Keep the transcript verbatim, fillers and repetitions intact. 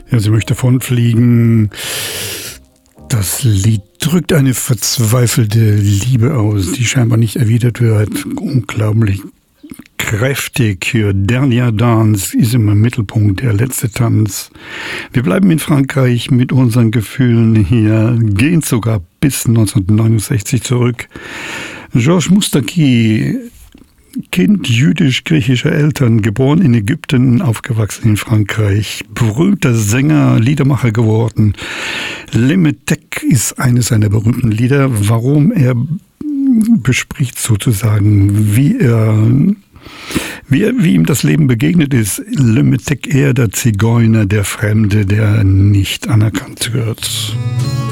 Ja, sie möchte davonfliegen. Das Lied drückt eine verzweifelte Liebe aus, die scheinbar nicht erwidert wird. Unglaublich kräftig. Hier Dernier Dance ist im Mittelpunkt, der letzte Tanz. Wir bleiben in Frankreich mit unseren Gefühlen hier, gehen sogar bis neunzehnhundertneunundsechzig zurück. Georges Moustaki, Kind jüdisch-griechischer Eltern, geboren in Ägypten, aufgewachsen in Frankreich, berühmter Sänger, Liedermacher geworden. Le Métèque ist eines seiner berühmten Lieder. Warum? Er bespricht sozusagen, wie er, wie, er, wie ihm das Leben begegnet ist. Le Métèque, er der Zigeuner, der Fremde, der nicht anerkannt wird.